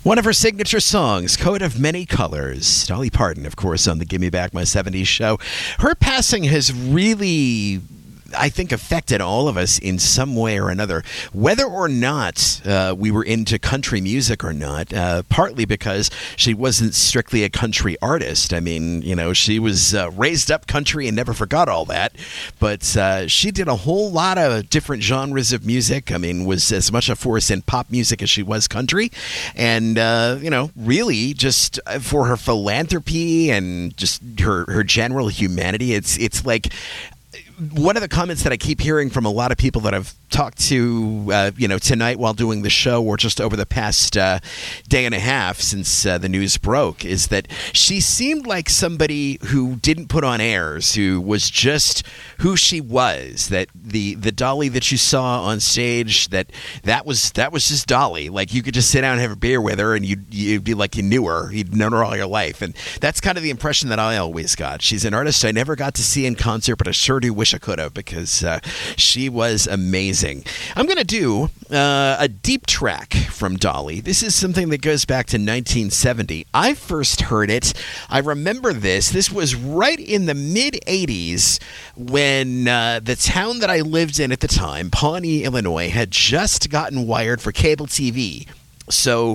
One of her signature songs, Coat of Many Colors. Dolly Parton, of course, on the Give Me Back My 70s show. Her passing has really, I think, affected all of us in some way or another, whether or not we were into country music or not, partly because she wasn't strictly a country artist. I mean, you know, she was raised up country and never forgot all that, but she did a whole lot of different genres of music. I mean, was as much a force in pop music as she was country, and, you know, really just for her philanthropy and just her general humanity, it's like one of the comments that I keep hearing from a lot of people that I've talked to, you know, tonight while doing the show or just over the past day and a half since the news broke is that she seemed like somebody who didn't put on airs, who was just who she was, that the Dolly that you saw on stage, that was just Dolly. Like, you could just sit down and have a beer with her and you'd be like you knew her. You'd known her all your life. And that's kind of the impression that I always got. She's an artist I never got to see in concert, but I sure do wish I could have, because she was amazing. I'm going to do a deep track from Dolly. This is something that goes back to 1970. I first heard it. I remember this. This was right in the mid-'80s when the town that I lived in at the time, Pawnee, Illinois, had just gotten wired for cable TV. So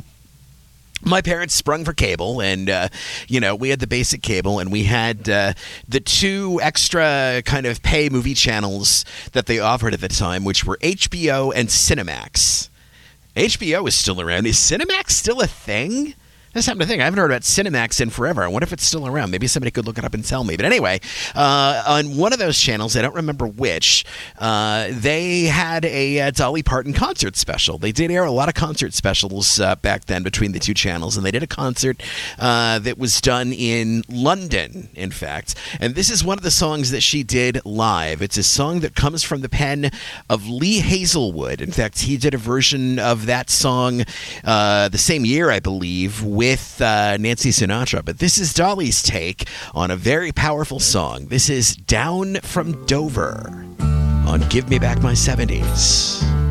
my parents sprung for cable, and, you know, we had the basic cable, and we had the two extra kind of pay movie channels that they offered at the time, which were HBO and Cinemax. HBO is still around. Is Cinemax still a thing? That's something to think. I haven't heard about Cinemax in forever. I wonder if it's still around. Maybe somebody could look it up and tell me. But anyway, on one of those channels, I don't remember which, they had a Dolly Parton concert special. They did air a lot of concert specials back then between the two channels, and they did a concert that was done in London, in fact. And this is one of the songs that she did live. It's a song that comes from the pen of Lee Hazelwood. In fact, he did a version of that song the same year, I believe, with Nancy Sinatra. But this is Dolly's take on a very powerful song. This is Down from Dover on Give Me Back My 70s.